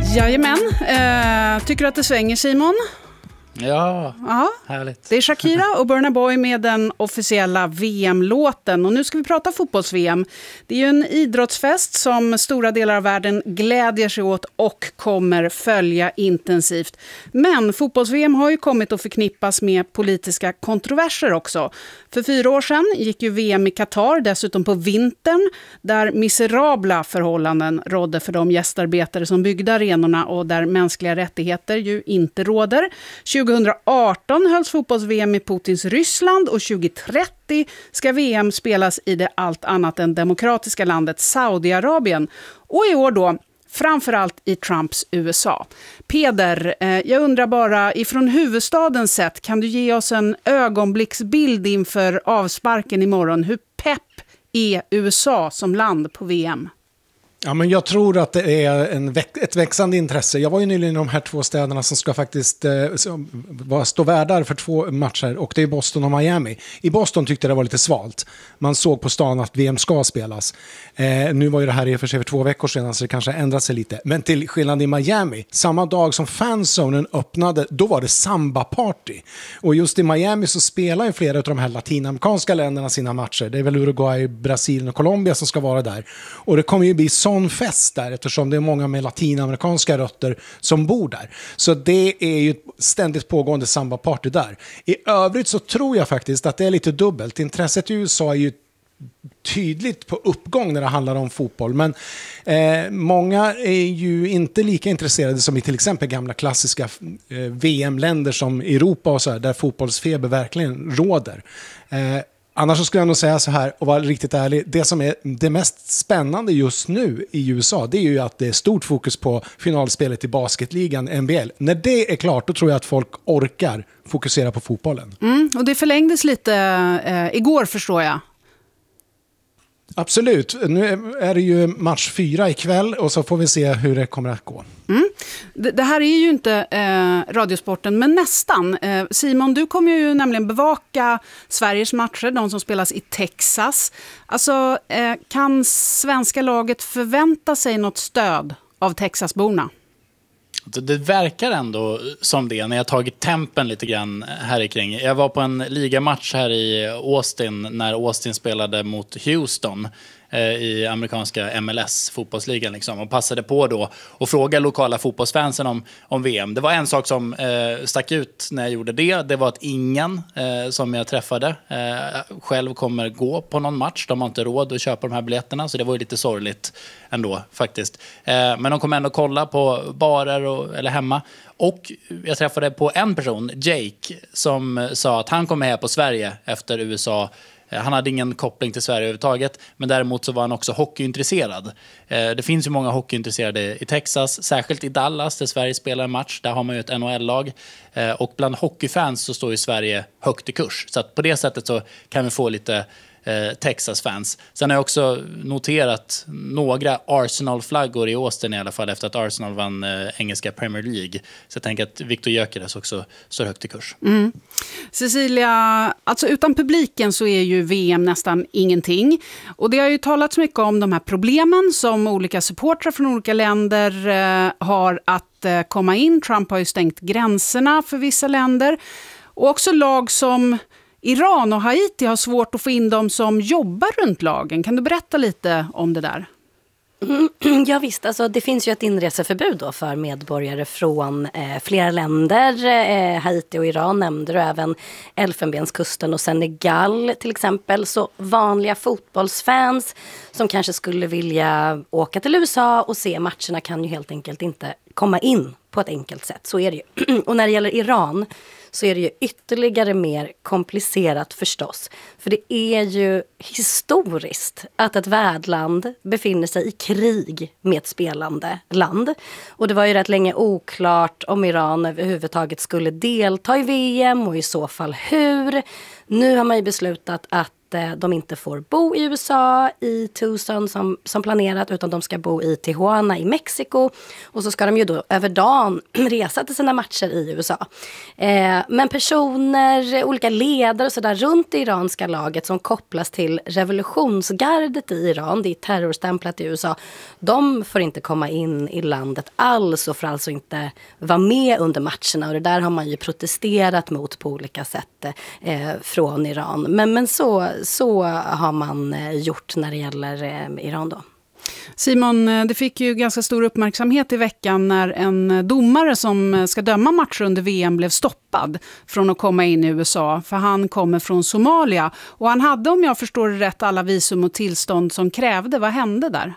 Jajamän. Tycker du att det svänger, Simon? Ja, ja, härligt. Det är Shakira och Burna Boy med den officiella VM-låten. Och nu ska vi prata fotbolls-VM. Det är ju en idrottsfest som stora delar av världen glädjer sig åt och kommer följa intensivt. Men fotbolls-VM har ju kommit att förknippas med politiska kontroverser också. För 4 år sedan gick ju VM i Qatar, dessutom på vintern, där miserabla förhållanden rådde för de gästarbetare som byggde arenorna och där mänskliga rättigheter ju inte råder. 2018 hölls fotbolls-VM i Putins Ryssland och 2030 ska VM spelas i det allt annat än demokratiska landet Saudiarabien. Och i år då framförallt i Trumps USA. Peder, jag undrar bara, ifrån huvudstaden sett, kan du ge oss en ögonblicksbild inför avsparken imorgon? Hur pepp är USA som land på VM? Ja, men jag tror att det är ett växande intresse. Jag var ju nyligen i de här 2 städerna som ska faktiskt stå värdar för 2 matcher, och det är Boston och Miami. I Boston tyckte jag det var lite svalt. Man såg på stan att VM ska spelas. Nu var ju det här i och för sig för 2 veckor sedan, så det kanske ändrat sig lite. Men till skillnad i Miami, samma dag som fanzonen öppnade, då var det samba-party. Och just i Miami så spelar ju flera av de här latinamerikanska länderna sina matcher. Det är väl Uruguay, Brasilien och Colombia som ska vara där. Och det kommer ju bli sån fest där, eftersom det är många med latinamerikanska rötter som bor där. Så det är ju ständigt pågående samba-party där. I övrigt så tror jag faktiskt att det är lite dubbelt. Intresset i USA är ju tydligt på uppgång när det handlar om fotboll, men många är ju inte lika intresserade som i till exempel gamla klassiska VM-länder som Europa och så här, där fotbollsfeber verkligen råder. Annars så skulle jag nog säga så här, och vara riktigt ärlig, det som är det mest spännande just nu i USA, det är ju att det är stort fokus på finalspelet i basketligan NBA. När det är klart, då tror jag att folk orkar fokusera på fotbollen. Och det förlängdes lite igår, förstår jag. Absolut. Nu är det ju match 4 ikväll, och så får vi se hur det kommer att gå. Det här är ju inte radiosporten, men nästan. Simon, du kommer ju nämligen bevaka Sveriges matcher, de som spelas i Texas. Alltså, kan svenska laget förvänta sig något stöd av Texasborna? Det verkar ändå som det när jag tagit tempen lite grann här kring. Jag var på en ligamatch här i Austin när Austin spelade mot Houston i amerikanska MLS, fotbollsligan liksom, och passade på då och fråga lokala fotbollsfansen om VM. Det var en sak som stack ut när jag gjorde det. Det var att ingen som jag träffade själv kommer gå på någon match. De har inte råd att köpa de här biljetterna, så det var ju lite sorgligt ändå faktiskt. Men de kommer ändå kolla på barer eller hemma. Och jag träffade på en person, Jake, som sa att han kom med på Sverige efter USA. Han hade ingen koppling till Sverige överhuvudtaget, men däremot så var han också hockeyintresserad. Det finns ju många hockeyintresserade i Texas, särskilt i Dallas där Sverige spelar en match. Där har man ju ett NHL-lag. Och bland hockeyfans så står ju Sverige högt i kurs. Så att på det sättet så kan vi få lite Texas-fans. Sen har jag också noterat några Arsenal-flaggor i Austin i alla fall, efter att Arsenal vann engelska Premier League. Så jag tänker att Victor Gyökeres också står högt i kurs. Cecilia, alltså utan publiken så är ju VM nästan ingenting. Och det har ju talats mycket om de här problemen som olika supportrar från olika länder har att komma in. Trump har ju stängt gränserna för vissa länder. Och också lag som Iran och Haiti har svårt att få in dem som jobbar runt lagen. Kan du berätta lite om det där? Ja visst, alltså det finns ju ett inreseförbud då för medborgare från flera länder. Haiti och Iran nämnde du, även Elfenbenskusten och Senegal till exempel. Så vanliga fotbollsfans som kanske skulle vilja åka till USA och se matcherna kan ju helt enkelt inte komma in på ett enkelt sätt. Så är det ju. Och när det gäller Iran så är det ju ytterligare mer komplicerat förstås. För det är ju historiskt att ett värdland befinner sig i krig med ett spelande land. Och det var ju rätt länge oklart om Iran överhuvudtaget skulle delta i VM och i så fall hur. Nu har man ju beslutat att de inte får bo i USA i Tucson som planerat, utan de ska bo i Tijuana i Mexiko. Och så ska de ju då över dagen resa till sina matcher i USA. Men personer, olika ledare och sådär runt det iranska laget som kopplas till revolutionsgardet i Iran, det är terrorstämplat i USA, de får inte komma in i landet alls och får alltså inte vara med under matcherna. Och det där har man ju protesterat mot på olika sätt från Iran. Men så har man gjort när det gäller Iran då. Simon, det fick ju ganska stor uppmärksamhet i veckan när en domare som ska döma matcher under VM blev stoppad från att komma in i USA, för han kommer från Somalia. Och han hade, om jag förstår det rätt, alla visum och tillstånd som krävde. Vad hände där?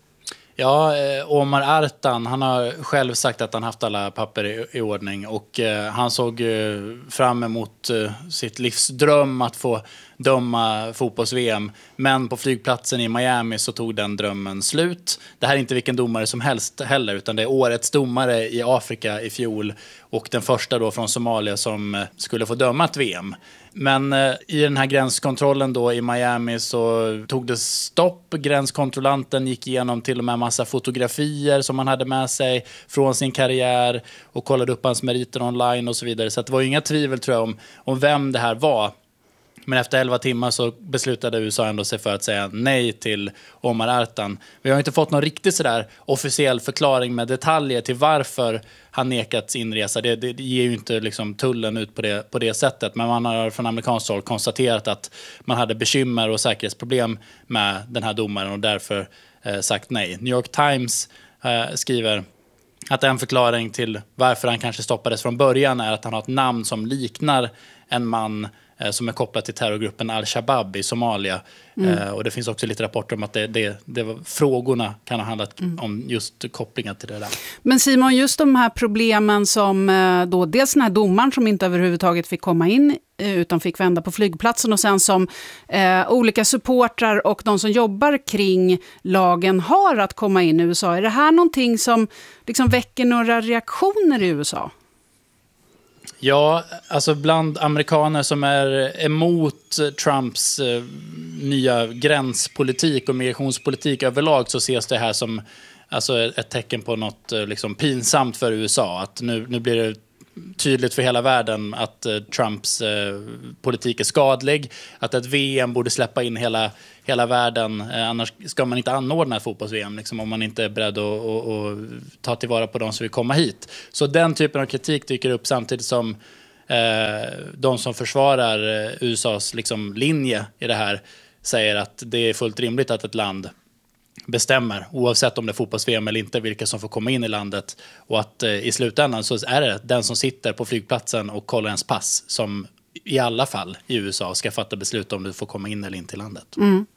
Ja, Omar Artan, han har själv sagt att han haft alla papper i ordning och han såg fram emot sitt livsdröm att få döma fotbolls-VM. Men på flygplatsen i Miami så tog den drömmen slut. Det här är inte vilken domare som helst heller, utan det är årets domare i Afrika i fjol och den första då från Somalia som skulle få döma ett VM. Men i den här gränskontrollen då i Miami så tog det stopp. Gränskontrollanten gick igenom till och med massa fotografier som han hade med sig från sin karriär och kollade upp hans meriter online och så vidare. Så det var ju inga tvivel, tror jag, om vem det här var. Men efter 11 timmar så beslutade USA ändå sig för att säga nej till Omar Artan. Vi har inte fått någon riktigt sådär officiell förklaring med detaljer till varför han nekats inresa. Det ger ju inte liksom tullen ut på det sättet. Men man har från amerikanskt håll konstaterat att man hade bekymmer och säkerhetsproblem med den här domaren och därför sagt nej. New York Times skriver att en förklaring till varför han kanske stoppades från början är att han har ett namn som liknar en man som är kopplat till terrorgruppen Al-Shabaab i Somalia. Och det finns också lite rapporter om att frågorna kan ha handlat om just kopplingar till det där. Men Simon, just de här problemen som då dels den här domaren som inte överhuvudtaget fick komma in utan fick vända på flygplatsen, och sen som olika supportrar och de som jobbar kring lagen har att komma in i USA. Är det här någonting som liksom väcker några reaktioner i USA? Ja, alltså bland amerikaner som är emot Trumps nya gränspolitik och migrationspolitik överlag så ses det här som alltså ett tecken på något liksom pinsamt för USA. Att nu blir det tydligt för hela världen att Trumps politik är skadlig. Att ett VM borde släppa in hela världen. Annars ska man inte anordna ett fotbolls-VM liksom, om man inte är beredd att ta tillvara på de som vill komma hit. Så den typen av kritik dyker upp samtidigt som de som försvarar USAs liksom, linje i det här säger att det är fullt rimligt att ett land bestämmer, oavsett om det är fotbolls-VM eller inte, vilka som får komma in i landet. Och att i slutändan så är det den som sitter på flygplatsen och kollar ens pass som i alla fall i USA ska fatta beslut om du får komma in eller inte i landet.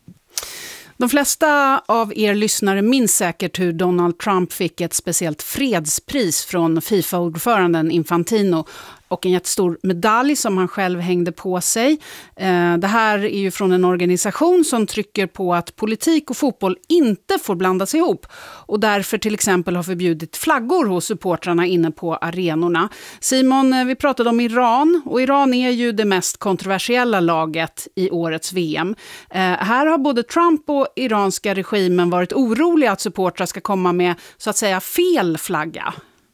De flesta av er lyssnare minns säkert hur Donald Trump fick ett speciellt fredspris från FIFA-ordföranden Infantino och en jättestor medalj som han själv hängde på sig. Det här är ju från en organisation som trycker på att politik och fotboll inte får blandas ihop och därför till exempel har förbjudit flaggor hos supportrarna inne på arenorna. Simon, vi pratade om Iran och Iran är ju det mest kontroversiella laget i årets VM. Här har både Trump och iranska regimen varit oroliga att supportrar ska komma med så att säga fel flagga.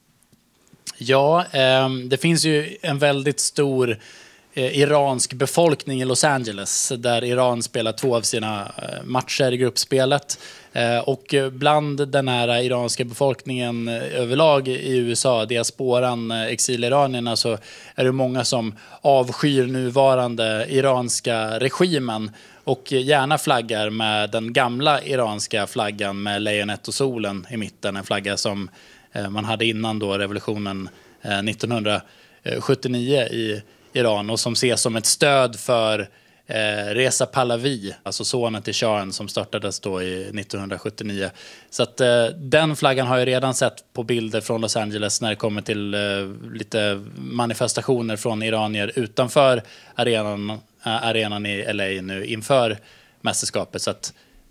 Ja, det finns ju en väldigt stor iransk befolkning i Los Angeles där Iran spelar 2 av sina matcher i gruppspelet. Och bland den här iranska befolkningen överlag i USA, diasporan, exiliranierna, så är det många som avskyr nuvarande iranska regimen och gärna flaggar med den gamla iranska flaggan med lejonet och solen i mitten, en flagga som man hade innan då revolutionen 1979 i Iran och som ses som ett stöd för Reza Pahlavi, alltså sonen till shahen som startades då i 1979. Så att den flaggan har jag redan sett på bilder från Los Angeles när det kommer till lite manifestationer från iranier utanför arenan i LA nu inför mästerskapet. Så att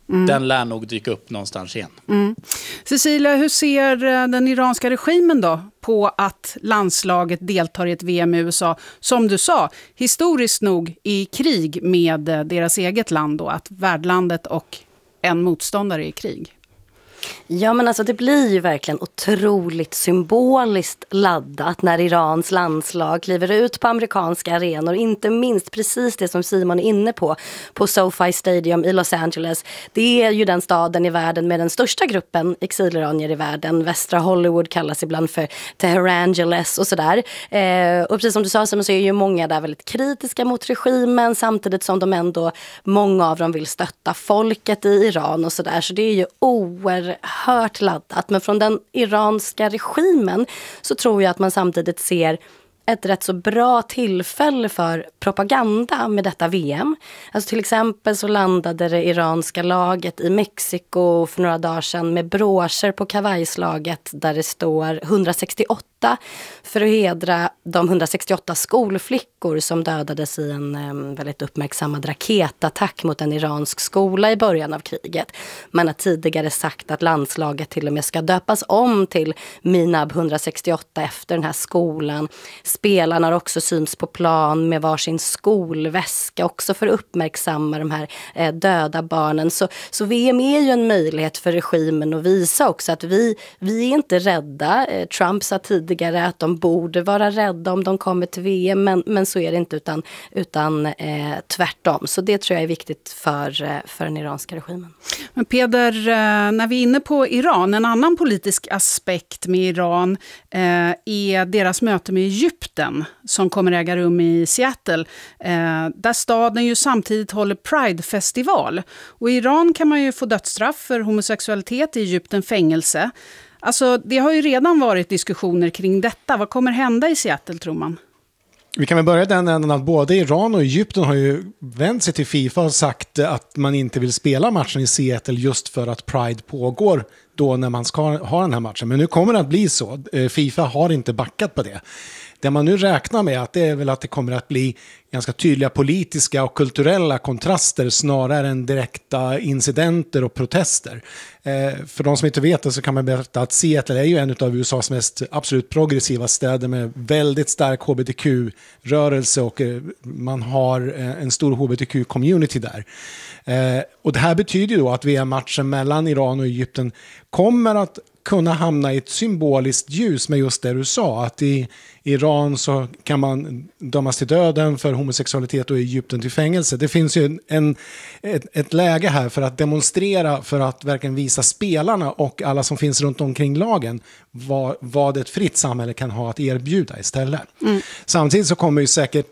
Den lär nog dyka upp någonstans igen. Cecilia, hur ser den iranska regimen då på att landslaget deltar i ett VM i USA, som du sa, historiskt nog i krig med deras eget land då, att värdlandet och en motståndare är i krig? Ja, men alltså det blir ju verkligen otroligt symboliskt laddat när Irans landslag kliver ut på amerikanska arenor. Inte minst precis det som Simon är inne på SoFi Stadium i Los Angeles. Det är ju den staden i världen med den största gruppen exiliranier i världen. Västra Hollywood kallas ibland för Teherangeles och sådär. Och precis som du sa, så är ju många där väldigt kritiska mot regimen, samtidigt som de ändå, många av dem vill stötta folket i Iran och sådär. Så det är ju oerhört laddat, men från den iranska regimen så tror jag att man samtidigt ser ett rätt så bra tillfälle för propaganda med detta VM. Alltså till exempel så landade det iranska laget i Mexiko för några dagar sedan med broscher på kavajslaget där det står 168 för att hedra de 168 skolflickor som dödades i en väldigt uppmärksammad raketattack mot en iransk skola i början av kriget. Man har tidigare sagt att landslaget till och med ska döpas om till Minab 168 efter den här skolan. Spelarna har också synts på plan med varsin skolväska också för att uppmärksamma de här döda barnen. Så VM är ju en möjlighet för regimen att visa också att vi är inte rädda. Trump sa tidigare att de borde vara rädda om de kommer till VM, men så är det inte utan tvärtom. Så det tror jag är viktigt för den iranska regimen. Men Peder, när vi är inne på Iran, en annan politisk aspekt med Iran är deras möte med Egypten som kommer äga rum i Seattle, där staden ju samtidigt håller Pride-festival. Och i Iran kan man ju få dödsstraff för homosexualitet, i Egypten fängelse. Alltså, det har ju redan varit diskussioner kring detta. Vad kommer hända i Seattle, tror man? Vi kan väl börja den änden att både Iran och Egypten har ju vänt sig till FIFA och sagt att man inte vill spela matchen i Seattle just för att Pride pågår då när man ska ha den här matchen. Men nu kommer det att bli så. FIFA har inte backat på det. Det man nu räknar med att det är väl att det kommer att bli ganska tydliga politiska och kulturella kontraster snarare än direkta incidenter och protester. För de som inte vet det så kan man berätta att Seattle är ju en av USAs mest absolut progressiva städer med väldigt stark hbtq-rörelse och man har en stor hbtq-community där. Och det här betyder ju då att VM-matchen mellan Iran och Egypten kommer att kunna hamna i ett symboliskt ljus med just det du sa, att i Iran så kan man dömas till döden för homosexualitet och i Egypten till fängelse. Det finns ju ett läge här för att demonstrera, för att verkligen visa spelarna och alla som finns runt omkring lagen vad ett fritt samhälle kan ha att erbjuda istället. Samtidigt så kommer ju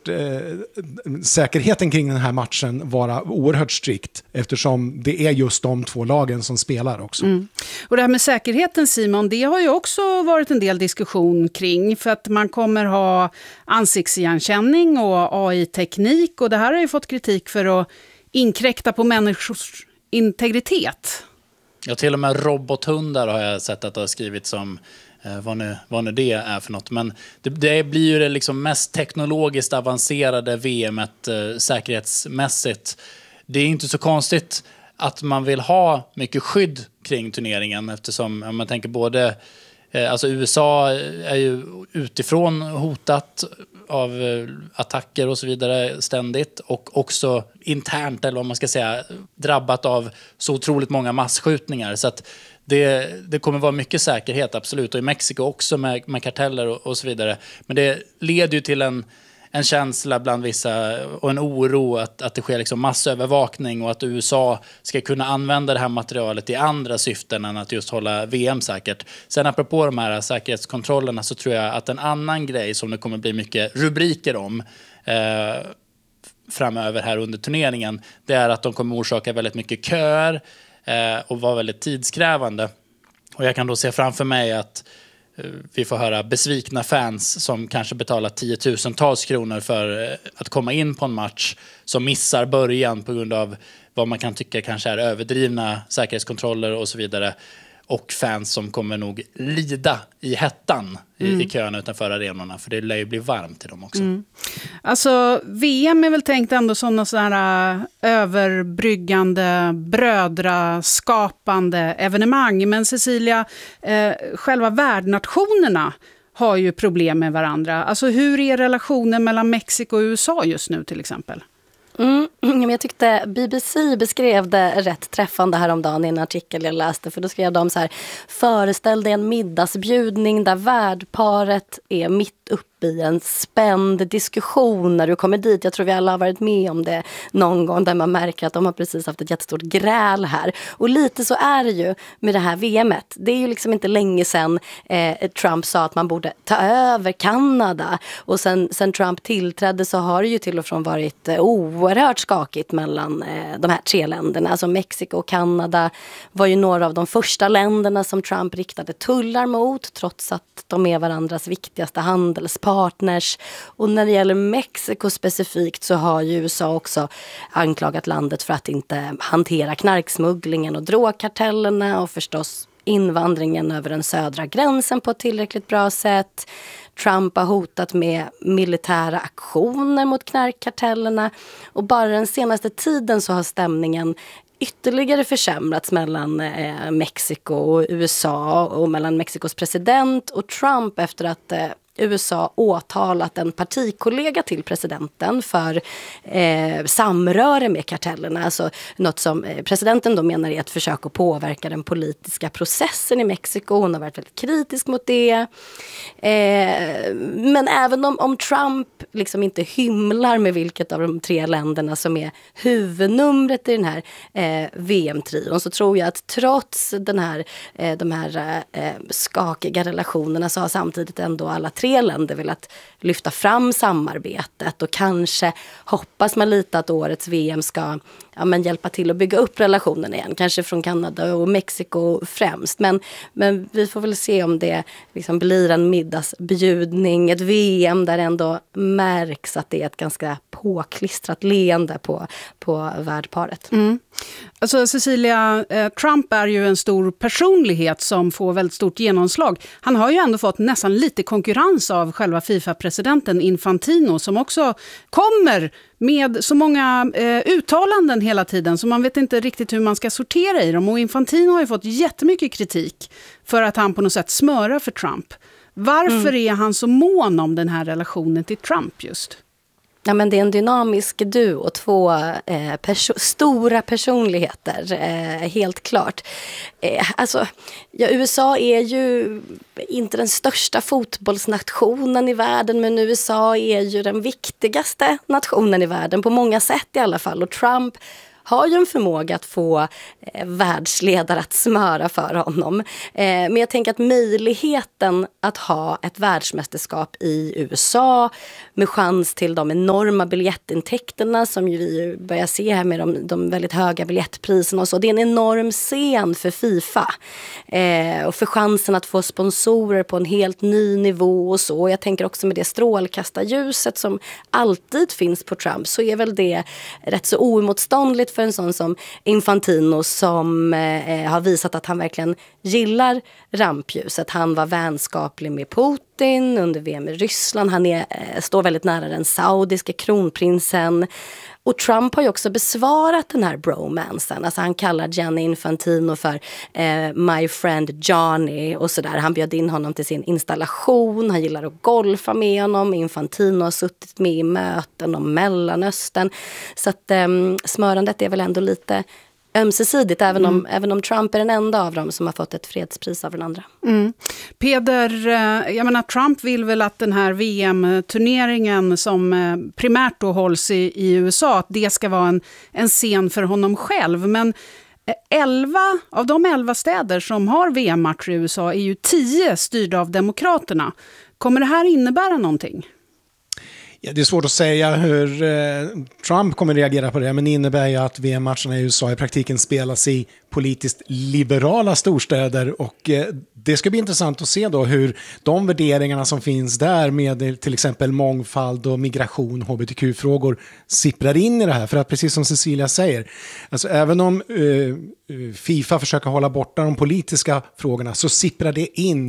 säkerheten kring den här matchen vara oerhört strikt eftersom det är just de två lagen som spelar också. Och det här med säkerheten, Simon, det har ju också varit en del diskussion kring, för att man kommer ha ansiktsigenkänning och AI-teknik, och det här har ju fått kritik för att inkräkta på människors integritet. Ja, till och med robothundar har jag sett att det har skrivit som vad nu det är för något. Men det blir ju det liksom mest teknologiskt avancerade VM:et säkerhetsmässigt. Det är inte så konstigt att man vill ha mycket skydd kring turneringen, eftersom om man tänker både alltså USA är ju utifrån hotat av attacker och så vidare ständigt, och också internt, eller vad man ska säga, drabbat av så otroligt många massskjutningar, så att det kommer vara mycket säkerhet, absolut, och i Mexiko också med karteller och så vidare, men det leder ju till en känsla bland vissa och en oro att det sker liksom massövervakning och att USA ska kunna använda det här materialet i andra syften än att just hålla VM säkert. Sen apropå de här säkerhetskontrollerna så tror jag att en annan grej som det kommer bli mycket rubriker om framöver här under turneringen, det är att de kommer orsaka väldigt mycket köer och vara väldigt tidskrävande. Och jag kan då se framför mig att vi får höra besvikna fans som kanske betalar 10 000-tals kronor för att komma in på en match, som missar början på grund av vad man kan tycka kanske är överdrivna säkerhetskontroller och så vidare. och fans som kommer nog lida i hettan i kön utanför arenorna, för det lär ju bli varmt i dem också. Alltså VM är väl tänkt ändå som sådana överbryggande, brödraskapande evenemang, men Cecilia, själva värdnationerna har ju problem med varandra. Alltså hur är relationen mellan Mexiko och USA just nu till exempel? Jag tyckte BBC beskrev det rätt träffande häromdagen i en artikel jag läste, för då skrev de så här: föreställ dig en middagsbjudning där värdparet är mitt uppe i en spänd diskussion när du kommer dit. Jag tror vi alla har varit med om det någon gång, där man märker att de har precis haft ett jättestort gräl här. Och lite så är det ju med det här VMet. Det är ju liksom inte länge sedan Trump sa att man borde ta över Kanada. Och sen Trump tillträdde så har det ju till och från varit oerhört skakigt mellan de här tre länderna. Alltså Mexiko och Kanada var ju några av de första länderna som Trump riktade tullar mot, trots att de är varandras viktigaste handelspartners. Och när det gäller Mexiko specifikt så har ju USA också anklagat landet för att inte hantera knarksmugglingen och drogkartellerna och förstås invandringen över den södra gränsen på ett tillräckligt bra sätt. Trump har hotat med militära aktioner mot knarkkartellerna, och bara den senaste tiden så har stämningen ytterligare försämrats mellan Mexiko och USA och mellan Mexikos president och Trump efter att USA åtalat en partikollega till presidenten för samröre med kartellerna. Alltså något som presidenten då menar är ett försök att påverka den politiska processen i Mexiko. Hon har varit väldigt kritisk mot det. Men även om Trump liksom inte hymlar med vilket av de tre länderna som är huvudnumret i den här VM-trion, så tror jag att trots de här skakiga relationerna så har samtidigt ändå alla tre länder velat lyfta fram samarbetet, och kanske hoppas man lite att årets VM ska hjälpa till att bygga upp relationen igen, kanske från Kanada och Mexiko främst, men vi får väl se om det liksom blir en middagsbjudning, ett VM där ändå märks att det är ett ganska påklistrat leende på värdparet. Alltså Cecilia, Trump är ju en stor personlighet som får väldigt stort genomslag. Han har ju ändå fått nästan lite konkurrens av själva FIFA-presidenten Infantino, som också kommer med så många uttalanden hela tiden så man vet inte riktigt hur man ska sortera i dem. Och Infantino har ju fått jättemycket kritik för att han på något sätt smörar för Trump. Varför är han så mån om den här relationen till Trump just? Ja, men det är en dynamisk duo, två stora personligheter, helt klart. USA är ju inte den största fotbollsnationen i världen, men USA är ju den viktigaste nationen i världen, på många sätt i alla fall. Och Trump har ju en förmåga att få världsledare att smöra för honom. Men jag tänker att möjligheten att ha ett världsmästerskap i USA med chans till de enorma biljettintäkterna som ju vi börjar se här med de väldigt höga biljettpriserna och så. Det är en enorm scen för FIFA. Och för chansen att få sponsorer på en helt ny nivå och så. Och jag tänker också med det strålkastarljuset som alltid finns på Trump, så är väl det rätt så oemotståndligt för en sån som Infantino, som har visat att han verkligen gillar rampljuset. Han var vänskaplig med Putin under VM i Ryssland. Han står väldigt nära den saudiska kronprinsen. Och Trump har ju också besvarat den här bromansen. Alltså han kallar Gianni Infantino för my friend Johnny och sådär. Han bjöd in honom till sin installation. Han gillar att golfa med honom. Infantino har suttit med i möten om Mellanöstern. Så att smörandet är väl ändå lite ömsesidigt, även om Trump är den enda av dem som har fått ett fredspris av den andra. Peder, jag menar Trump vill väl att den här VM-turneringen som primärt då hålls i USA, att det ska vara en scen för honom själv. Men 11 av de 11 städer som har VM-matcher i USA är ju 10 styrda av demokraterna. Kommer det här innebära någonting? Ja, det är svårt att säga hur Trump kommer reagera på det, men det innebär ju att VM-matcherna i USA i praktiken spelas i politiskt liberala storstäder, och det ska bli intressant att se då hur de värderingarna som finns där med till exempel mångfald och migration, hbtq-frågor sipprar in i det här. För att precis som Cecilia säger, alltså även om FIFA försöker hålla borta de politiska frågorna, så sipprar det in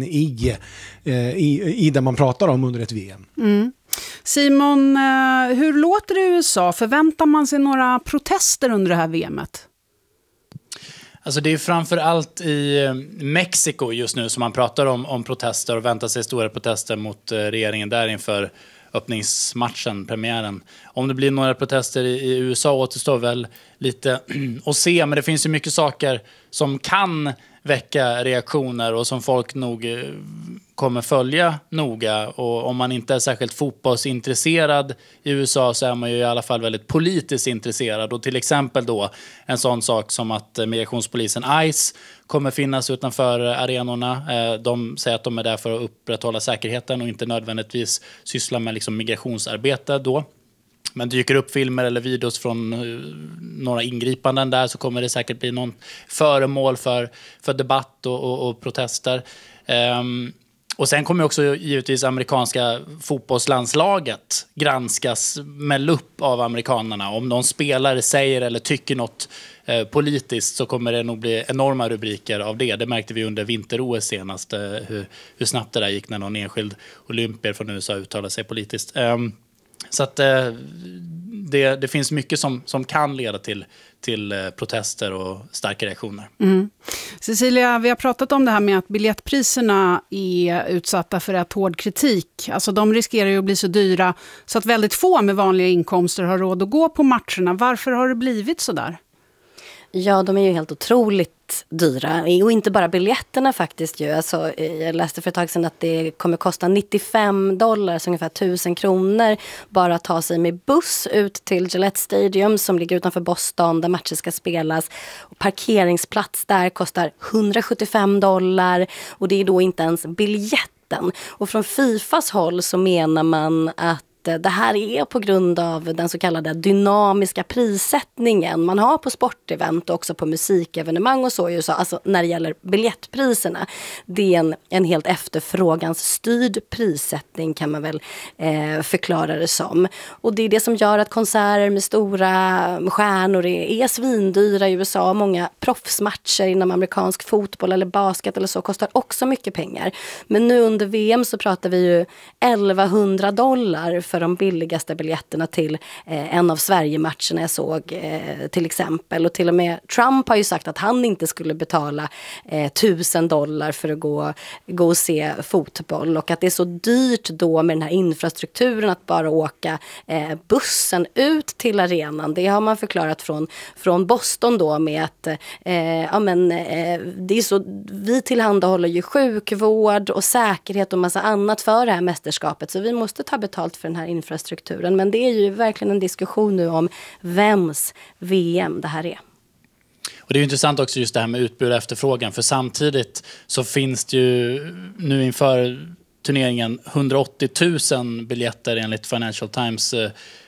i det man pratar om under ett VM. Mm. Simon, hur låter det i USA? Förväntar man sig några protester under det här VMet? Alltså det är framför allt i Mexiko just nu som man pratar om protester och väntar sig stora protester mot regeringen där inför öppningsmatchen, premiären. Om det blir några protester i USA återstår väl lite att se, men det finns ju mycket saker som kan väcka reaktioner och som folk nog kommer följa noga. Och om man inte är särskilt fotbollsintresserad i USA så är man ju i alla fall väldigt politiskt intresserad. Och till exempel då en sån sak som att migrationspolisen ICE kommer finnas utanför arenorna. De säger att de är där för att upprätthålla säkerheten och inte nödvändigtvis syssla med liksom migrationsarbete då. Men dyker upp filmer eller videos från några ingripanden där, så kommer det säkert bli någon föremål för debatt och protester. Och sen kommer också givetvis amerikanska fotbollslandslaget granskas med lupp av amerikanerna. Om någon spelare säger eller tycker något politiskt, så kommer det nog bli enorma rubriker av det. Det märkte vi under vinter-OS senast, hur snabbt det där gick när någon enskild olympier från USA uttalade sig politiskt. Så att det finns mycket som kan leda till protester och starka reaktioner. Mm. Cecilia, vi har pratat om det här med att biljettpriserna är utsatta för rätt hård kritik. Alltså de riskerar ju att bli så dyra så att väldigt få med vanliga inkomster har råd att gå på matcherna. Varför har det blivit så där? Ja, de är ju helt otroligt dyra. Och inte bara biljetterna faktiskt. Alltså, jag läste för ett tag sedan att det kommer kosta $95, så ungefär 1000 kronor, bara att ta sig med buss ut till Gillette Stadium som ligger utanför Boston där matcher ska spelas. Och parkeringsplats där kostar $175, och det är då inte ens biljetten. Och från FIFAs håll så menar man att det här är på grund av den så kallade dynamiska prissättningen man har på sportevent och också på musikevenemang och så i USA. Alltså när det gäller biljettpriserna. Det är en helt efterfrågansstyrd prissättning, kan man väl förklara det som. Och det är det som gör att konserter med stora stjärnor är svindyra i USA. Många proffsmatcher inom amerikansk fotboll eller basket eller så kostar också mycket pengar. Men nu under VM så pratar vi ju $1100 för de billigaste biljetterna till en av Sverige-matcherna jag såg till exempel. Och till och med Trump har ju sagt att han inte skulle betala $1000 för att gå och se fotboll. Och att det är så dyrt då med den här infrastrukturen att bara åka bussen ut till arenan. Det har man förklarat från Boston då med att det är så, vi tillhandahåller ju sjukvård och säkerhet och massa annat för det här mästerskapet, så vi måste ta betalt för den här infrastrukturen. Men det är ju verkligen en diskussion nu om vems VM det här är. Och det är ju intressant också just det här med utbud och efterfrågan, för samtidigt så finns det ju nu inför turneringen 180 000 biljetter enligt Financial Times